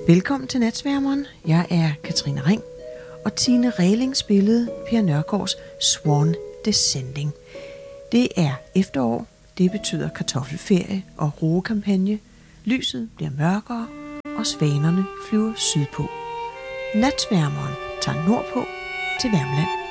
Velkommen til Natsværmeren. Jeg er Katrine Ring, og Tine Regling spillede Per Nørgaards Swan Descending. Det er efterår, det betyder kartoffelferie og roekampagne. Lyset bliver mørkere, og svanerne flyver sydpå. Natsværmeren tager nordpå til Värmland.